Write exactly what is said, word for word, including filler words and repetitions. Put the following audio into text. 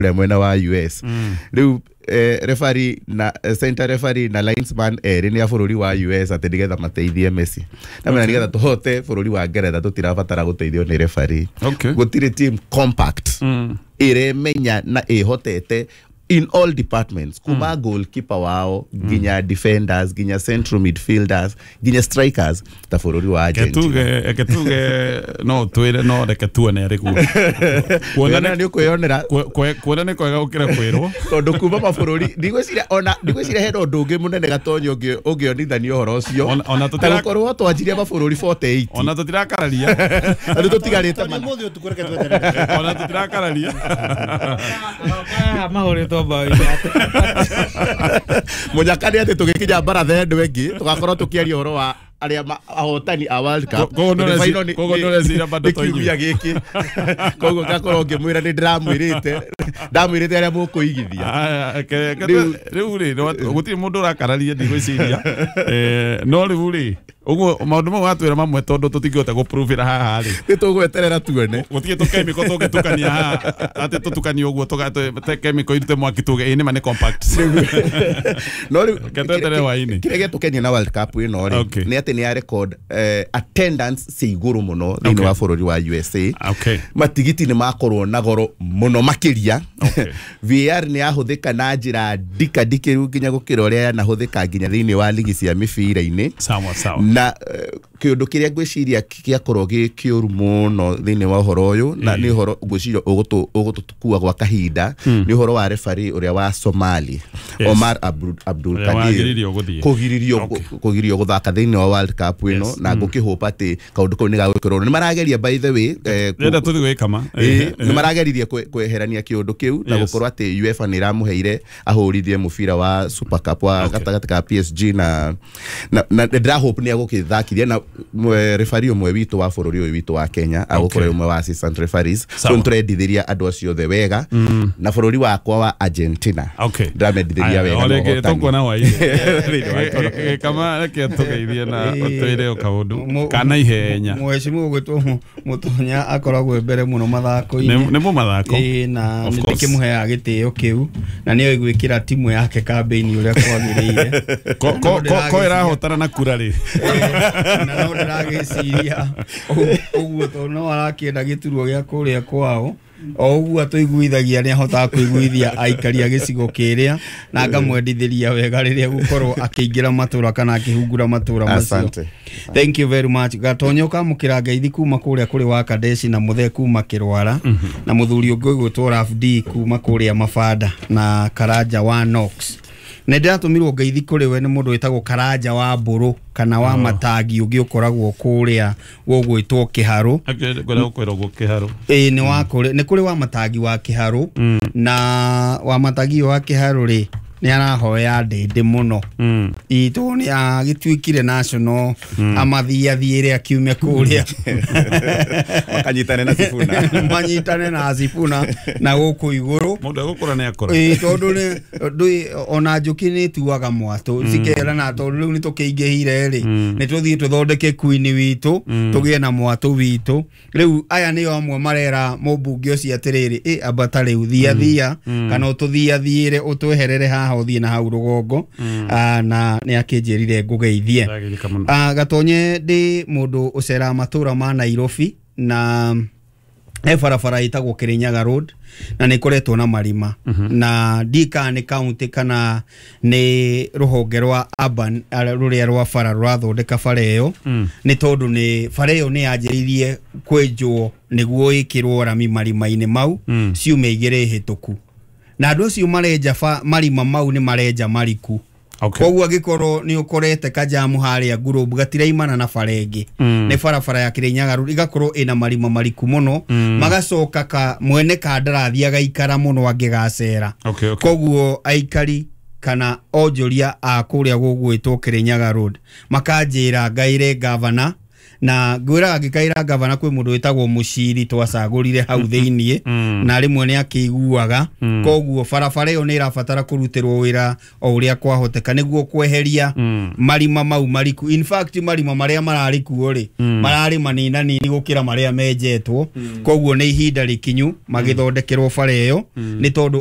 mwena wa U S riu referee na center referee na linesman eri ni bururi wa U S ati nigetha mateithie Messi na mena nigetha tuhote bururi wa Ngeretha tutirabatara guteithio ni referee gutire team compact ire menya na ihotete in all departments kuma mm. goalkeeper wao mm. ginya defenders ginya central midfielders ginya strikers ta bururi wa Argentina ketuge ketuge no twire no reke tuone riku kuona ni kwionera kuona ni kwega ukira kwirwo tondu kuma mabururi ndigwiciria ona ndigwiciria hero ndungi munene gatonyo ungi ungionithania horo ucio ona tutira korwo twanjirie mabururi forty-eight ona tutirakararia andu tutigarite mana muthi tukureke tweterere ona tutirakararia mahore to munyakani ati tugikinya barathe ndwengi tugakorwo tukiaria horo wa aria ahotani a World Cup kogo no zira bado toinyu ya giki kogo gakorwo ngimwira ni ndramwirite ndamwirite aria mukuigithia riu ri gutiri mundu rakararia ndigwiciria eh no riu ri uguo maundu mau atwira mamwe tondu tutingihota go prove ra haha ri ni tugweterera tuone gutie to chemical tugetukania haha ati tutukania uguo tugate chemical irute mwaki tuge ini mane compact no riu ketetere waini kirege tukenia na World Cup ino ri ni ati ni record attendance si iguru muno thini wa bururi wa U S A matigiti ni makorwo na goro muno makiria V R ni ahuthika na njira dika dikiru nginya gukira uria na huthika nginya thini wa ligi cia mibira-ini sawa sawa na kiundu kiria ngwiciria giakorwo gi kiuru muno thini wa horo uyu na ni horo ngwiciria ugutu ugutukua gwa kahinda ni horo wa referee uria wa Somali Omar Abdul Kadir kugiririo kugiririo guthaka thini wa World Cup ino na ngukihopa ati kaundu ko ni gagwikirwo ni marageria by the way renda tuthi gwikama ni marageririe kweherania kiundu kiu na gukorwo ati UEFA ni ramuheire ahurithie mubira wa Super Cup wa gatagati ka P S G na na ndra hope ni agukithakithia na referee umwe witu wa bururi uyu witu wa Kenya agukora umwe wa assistant referees so ntredithiria andu acio the wega na bururi wakwa wa Argentina ndramedithiria wega ole tokona wa ile kama reke tugeithie na twire o kaundu kana ihenya mwecimu gwitwo mutonya akoragwo mbere muno mathako-ini ni mu mathako eh na nikimuhea gitio kiu na niyo igwikira timu yake campaign uria kwagiriire ko ko ko irahotana na kura ri na no ndaragiciria uguo to no arakienda gituruo gia kuria kwao o uguo tuiguithagia ni ahota kuiguithia aikari agicigo kiria na ngamwendithiria wega riria gukorwo akiingira matura kana akihungura matura macio. Thank you very much. Gatonyoka mukira ngeithi kuma kuria kuri wa Kadeshi na muthe kuma Kirwara na muthuri ungi gwitwo Raf D kuma kuria Mafada na Karanja wa Knox. Nenda tumirwo ngeithi kuri we ni mundu witagwo Karanja wa Mburu kana wa Matagi ungi ukoragwo kuria gugwitwo Kiharu akira ukoragwo Kiharu eh ni wa kuri ni kuri wa Matagi wa Kiharu na wa Matagi wa Kiharu ri ni arahoya ndende muno itu ni agitwikire national amathia thiire akiume kuria makanyitane na Sifuna manyitane na Sifuna na guku iguru mundu gukura ni akora eh tondu ni ndui ona njuki ni tuaga mwatu sikera na tondu riu ni tukiingihire ri ni tuthii tuthondeke queen witu tugie na mwatu witu riu aya ni amwe marera mubunge ucio atiriri eh abatari uthia thia kana ututhia thiire utweherere ha uthie na hau rugongo na ni akinjirire ngugeithie gatonye ndi mundu ucera matura ma Nairobi na e barabara itagwo Kirinyaga Road na ni koretwo na marima na dika ni county kana ni ruhonge rwa urban ruria rwa bara rwathondeka bara iyo ni tondu ni bara iyo ni yanjiririe kwenjwo niguo ikirwo rami marima-ini mau ciume igire hituku na andu acio marenja marima mau ni marenja mariku koguo gikorwo ni ukorete kajamu haria group gatiraimana na farenge ni barabara ya Kirinyaga Road igakorwo ina marima mariku muno magacoka ka mwene kandarathi agaikara muno angigacera koguo aikari kana onjoria a kuria gugwitwo Kirinyaga Road makanjira ngaire governor na ngwira ngikaira gavana kwi mundu witagwo Muciri twacagurire hau thiini na rimwe ni akiguaga koguo barabara iyo ni irabatara kurutirwo wira o uria kwahoteka niguo kweheria marima mau mariku. In fact marima maria marariku ri marari manina nini gukira maria menjetwo koguo ni ihinda rikinyu magithondekerwo bara iyo ni tondu